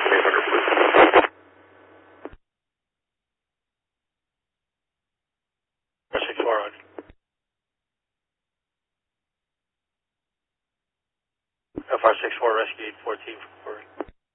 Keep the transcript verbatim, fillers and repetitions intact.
eight hundred, please. six four on. F R six four, rescue eight fourteen for